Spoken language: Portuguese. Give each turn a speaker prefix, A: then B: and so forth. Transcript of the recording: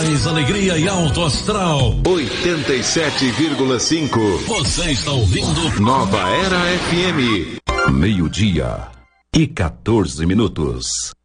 A: mais alegria e alto astral.
B: 87,5.
A: Você está ouvindo
B: Nova Era FM.
C: 12:14.